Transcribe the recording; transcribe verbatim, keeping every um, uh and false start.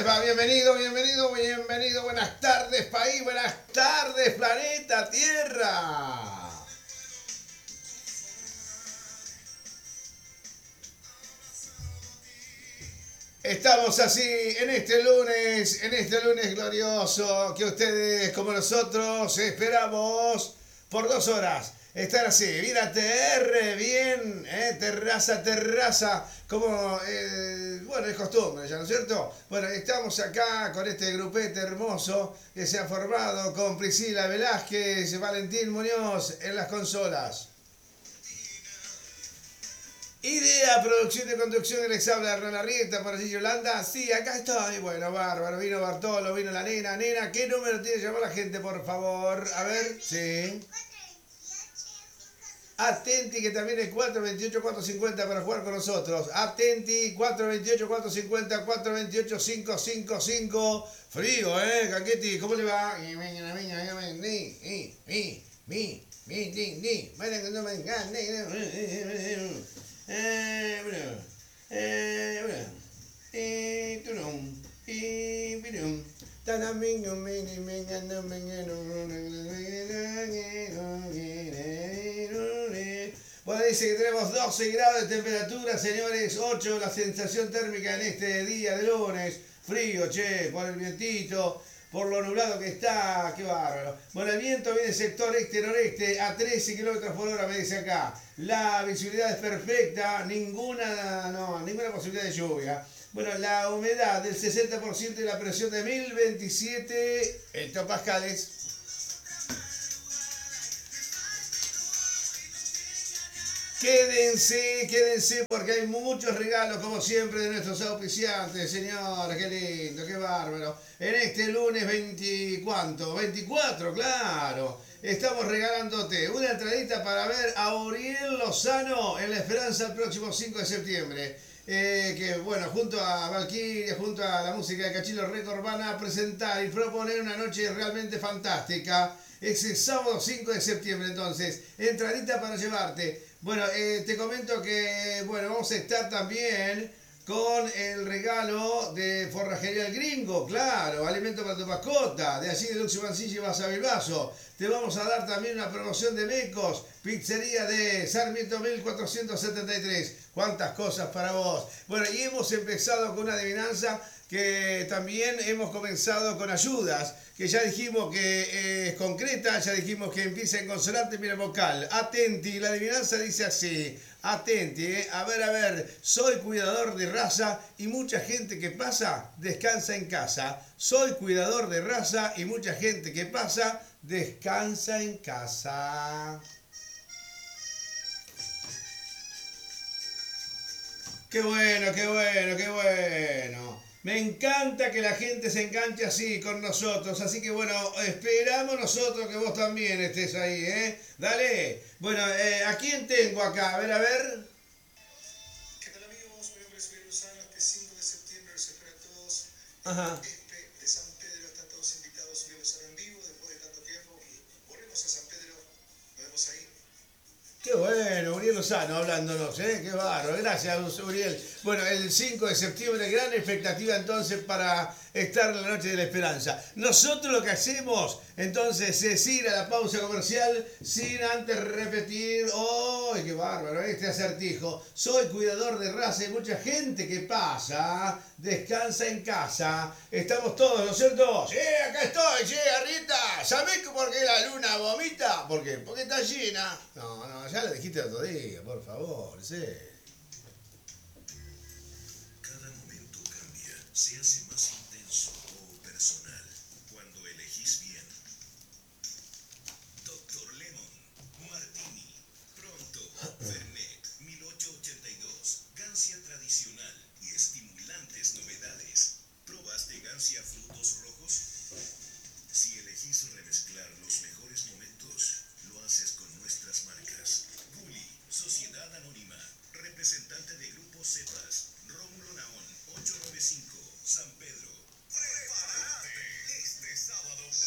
va? Bienvenido, bienvenido, bienvenido. Buenas tardes, país. Buenas tardes, planeta Tierra. Estamos así en este lunes, en este lunes glorioso que ustedes como nosotros esperamos por dos horas. Estar así, bien a T R, bien, eh, terraza, terraza, como, eh, bueno, es costumbre ya, ¿no es cierto? Bueno, estamos acá con este grupete hermoso que se ha formado con Priscila Velázquez, Valentín Muñoz en las consolas. Idea, producción y conducción, que les habla Hernán Arrieta, por allí Yolanda. Sí, acá estoy. Bueno, bárbaro. Vino Bartolo, vino la nena. Nena, ¿qué número tiene que llamar la gente, por favor? A ver, sí. Atenti, que también es cuatro veintiocho cuatrocientos cincuenta para jugar con nosotros. Atenti, cuatro veintiocho cuatrocientos cincuenta, cuatro veintiocho cinco cinco cinco. Frío, ¿eh? Caqueti, ¿cómo le va? Ni, ni, ni, ni, ni, ni, ni. Vayan que no me engañen. Eh, bueno. Eh, bueno. Eh, turum. Eh, pirum. Tanamingo, mini, mengano, mengano. Bueno, dice que tenemos doce grados de temperatura, señores, ocho la sensación térmica en este día de lunes. Frío, che, por el vientito, por lo nublado que está, qué bárbaro. Bueno, el viento viene del sector este-noreste a trece kilómetros por hora, me dice acá. La visibilidad es perfecta, ninguna, no, ninguna posibilidad de lluvia. Bueno, la humedad del sesenta por ciento y la presión de mil veintisiete hectopascales. Quédense, quédense porque hay muchos regalos como siempre de nuestros auspiciantes, señores, qué lindo, qué bárbaro. En este lunes veinte, ¿cuánto? veinticuatro, claro. Estamos regalándote una entradita para ver a Uriel Lozano en La Esperanza el próximo cinco de septiembre. Eh, que bueno, junto a Valkyria, junto a la música de Cachilo Record van a presentar y proponer una noche realmente fantástica. Es el sábado cinco de septiembre, entonces, entradita para llevarte. Bueno, eh, te comento que, bueno, vamos a estar también con el regalo de Forrajería El Gringo, claro, alimento para tu mascota, de allí de Luxo Mancilla y Vas a Bilbaso. Te vamos a dar también una promoción de Mecos, pizzería de Sarmiento mil cuatrocientos setenta y tres. Cuántas cosas para vos. Bueno, y hemos empezado con una adivinanza que también hemos comenzado con ayudas, que ya dijimos que eh, es concreta, ya dijimos que empieza en consonante, mira vocal. Atenti, la adivinanza dice así, atenti, eh. a ver, a ver, soy cuidador de raza y mucha gente que pasa descansa en casa. Soy cuidador de raza y mucha gente que pasa descansa en casa. Qué bueno, qué bueno, qué bueno. Me encanta que la gente se enganche así con nosotros. Así que bueno, esperamos nosotros que vos también estés ahí, ¿eh? Dale. Bueno, eh, ¿a quién tengo acá? A ver, a ver. ¿Qué tal, amigos? Mi nombre es Uriel Lozano. Este cinco de septiembre los espero a todos. Ajá. Este de San Pedro están todos invitados. Uriel Lozano en vivo después de tanto tiempo. Y volvemos a San Pedro. Nos vemos ahí. Qué bueno, Uriel Lozano hablándonos, ¿eh? Qué bárbaro. Gracias, Uriel. Bueno, el cinco de septiembre, gran expectativa entonces para estar en la Noche de la Esperanza. Nosotros lo que hacemos entonces es ir a la pausa comercial sin antes repetir, ¡oh, qué bárbaro! Este acertijo. Soy cuidador de raza y mucha gente que pasa, descansa en casa. Estamos todos, ¿no es cierto? Sí, acá estoy, sí, Arrieta. ¿Sabés por qué la luna vomita? ¿Por qué? Porque está llena. No, no, ya lo dijiste el otro día, por favor, sí. Cada momento cambia, se hace más intenso o personal cuando elegís bien. Doctor Lemon, Martini, Pronto, Fernet, mil ochocientos ochenta y dos, Gancia tradicional y estimulantes novedades. ¿Probaste Gancia frutos rojos? Si elegís remezclar los mejores momentos, lo haces con nuestras marcas. Gulli, Sociedad Anónima, representante de Grupo Cepas, Rómulo Naón, ochocientos noventa y cinco, San Pedro. ¡Prepárate! Este sábado